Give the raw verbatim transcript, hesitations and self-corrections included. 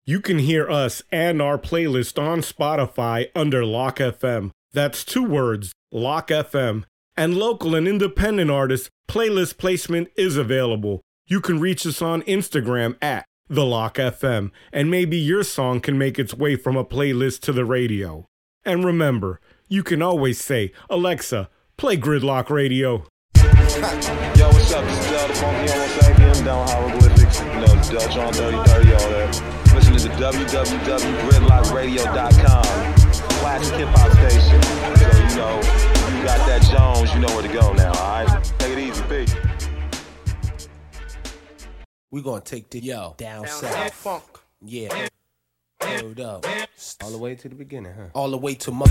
You can hear us and our playlist on Spotify under Lock F M. That's two words, Lock F M. And local and independent artists, playlist placement is available. You can reach us on Instagram at The Lock F M, and maybe your song can make its way from a playlist to the radio. And remember, you can always say, Alexa, play Gridlock Radio. Yo, what's up? This is Del, the funky homo sapien, down hieroglyphics, you know, Del John Dirty Dirty, all that. Listening to w w w dot gridlock radio dot com, classic hip-hop station. So, you know, you got that Jones, you know where to go now, all right? Take it easy, peace. We gonna take the yo down, down south funk. Yeah. Hold up. All the way to the beginning, huh? All the way to mother.